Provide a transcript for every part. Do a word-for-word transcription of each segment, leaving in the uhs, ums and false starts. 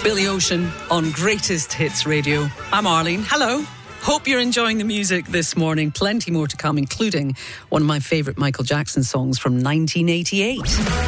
Billy Ocean on Greatest Hits Radio. I'm Arlene. Hello. Hope you're enjoying the music this morning. Plenty more to come, including one of my favourite Michael Jackson songs from nineteen eighty-eight.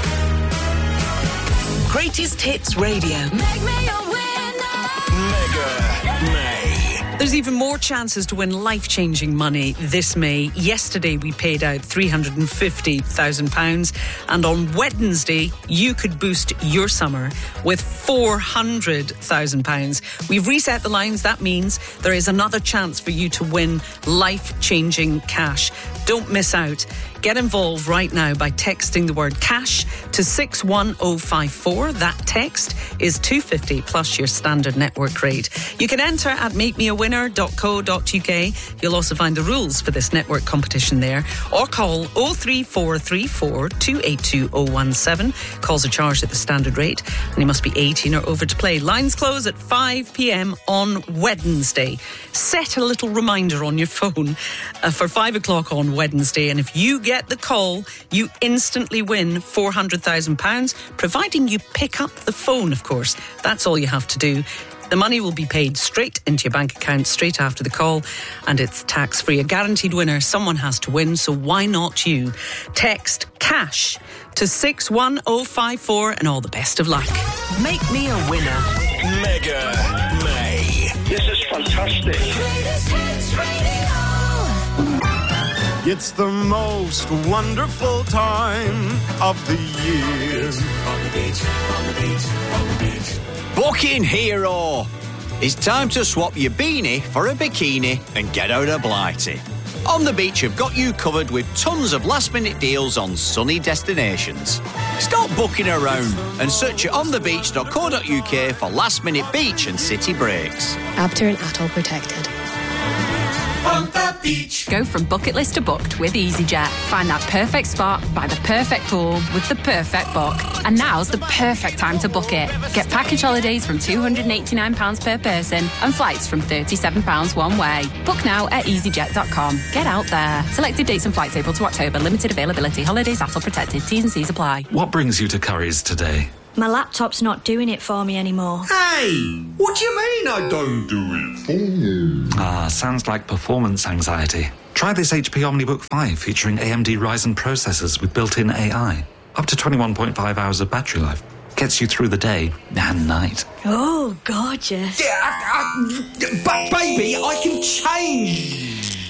Greatest Hits Radio. Make me a winner. Mega May. There's even more chances to win life-changing money this May. Yesterday, we paid out three hundred fifty thousand pounds. And on Wednesday, you could boost your summer with four hundred thousand pounds. We've reset the lines. That means there is another chance for you to win life-changing cash. Don't miss out. Get involved right now by texting the word cash to six one oh five four. That text is two hundred fifty plus your standard network rate. You can enter at make me a winner dot co dot uk. You'll also find the rules for this network competition there. Or call oh three four three four two eight two oh one seven. Calls are charged at the standard rate and you must be eighteen or over to play. Lines close at five p.m. on Wednesday. Set a little reminder on your phone uh, for five o'clock on Wednesday, and if you get the call, you instantly win four hundred thousand pounds, providing you pick up the phone, of course. That's all you have to do. The money will be paid straight into your bank account straight after the call, and it's tax-free. A guaranteed winner. Someone has to win, so why not you? Text CASH to six one oh five four, and all the best of luck. Make me a winner. Mega May. This is fantastic. It's the most wonderful time of the year. On the beach, on the beach, on the beach. Booking Hero. It's time to swap your beanie for a bikini and get out of Blighty. On the Beach have got you covered with tons of last-minute deals on sunny destinations. Stop booking around and search at on the beach dot co dot uk for last-minute beach and city breaks. Abter and Atoll protected. On the beach. Go from bucket list to booked with EasyJet. Find that perfect spot by the perfect pool with the perfect book. And now's the perfect time to book it. Get package holidays from two hundred eighty-nine pounds per person and flights from thirty-seven pounds one way. Book now at easyjet dot com. Get out there. Selected dates and flights April to October. Limited availability. Holidays Atoll protected. T's and C's apply. What brings you to Curry's today? My laptop's not doing it for me anymore. Hey! What do you mean I don't do it for you? Ah, sounds like performance anxiety. Try this H P OmniBook five featuring A M D Ryzen processors with built-in A I. Up to twenty-one point five hours of battery life. Gets you through the day and night. Oh, gorgeous. Yeah, I, I, but baby, I can change.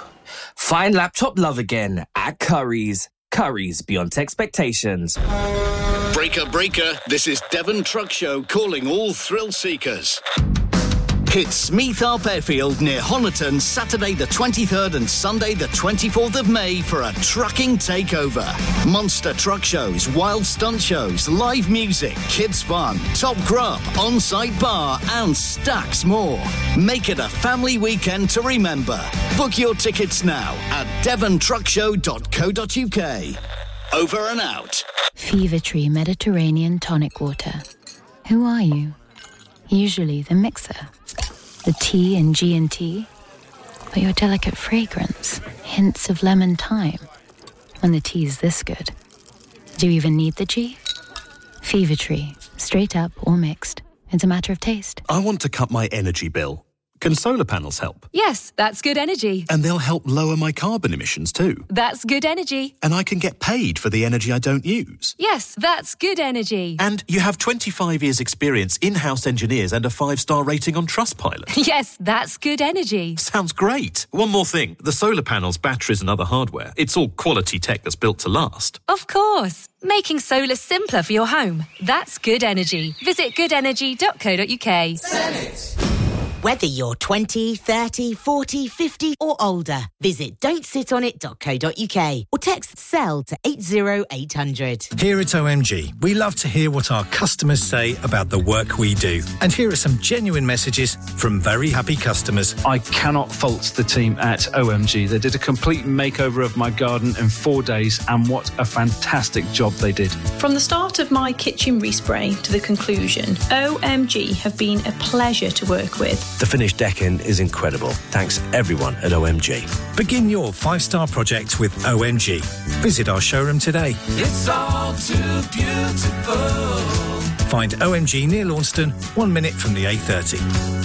Find laptop love again at Curry's. Curry's beyond expectations. Breaker, breaker, this is Devon Truck Show calling all thrill seekers. Hit Smeethorpe Airfield near Honiton Saturday the twenty-third and Sunday the twenty-fourth of May for a trucking takeover. Monster truck shows, wild stunt shows, live music, kids fun, top grub, on-site bar and stacks more. Make it a family weekend to remember. Book your tickets now at devon truck show dot co dot uk. Over and out. Fever Tree Mediterranean Tonic Water. Who are you? Usually the mixer, the T in G and T, but your delicate fragrance, hints of lemon thyme. When the tea's this good, do you even need the G? Fever Tree, straight up or mixed. It's a matter of taste. I want to cut my energy bill. Can solar panels help? Yes, that's good energy. And they'll help lower my carbon emissions too. That's good energy. And I can get paid for the energy I don't use. Yes, that's good energy. And you have twenty-five years experience, in-house engineers and a five-star rating on Trustpilot. Yes, that's good energy. Sounds great. One more thing. The solar panels, batteries and other hardware, it's all quality tech that's built to last. Of course. Making solar simpler for your home. That's good energy. Visit good energy dot co dot uk. Senate. Whether you're twenty, thirty, forty, fifty or older, visit don't sit on it dot co dot uk or text SELL to eight oh eight hundred. Here at O M G, we love to hear what our customers say about the work we do. And here are some genuine messages from very happy customers. I cannot fault the team at O M G. They did a complete makeover of my garden in four days, and what a fantastic job they did. From the start of my kitchen respray to the conclusion, O M G have been a pleasure to work with. The finished decking is incredible. Thanks everyone at O M G. Begin your five-star project with O M G. Visit our showroom today. It's all too beautiful. Find O M G near Launceston, one minute from the A thirty.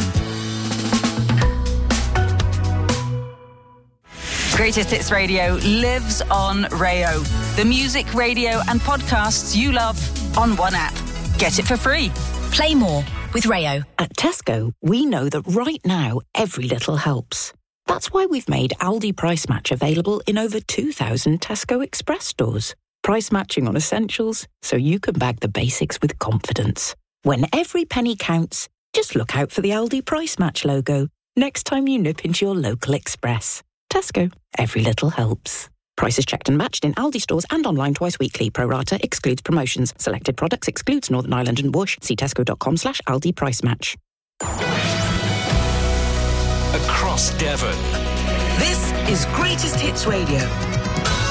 Greatest Hits Radio lives on Rayo. The music, radio and podcasts you love on one app. Get it for free. Play more with Rayo. At Tesco, we know that right now every little helps. That's why we've made Aldi Price Match available in over two thousand Tesco Express stores. Price matching on essentials so you can bag the basics with confidence. When every penny counts, just look out for the Aldi Price Match logo next time you nip into your local Express. Tesco, every little helps. Prices checked and matched in Aldi stores and online twice weekly. Pro rata excludes promotions. Selected products excludes Northern Ireland and Bush. See tesco.com slash Aldi Price Match. Across Devon. This is Greatest Hits Radio.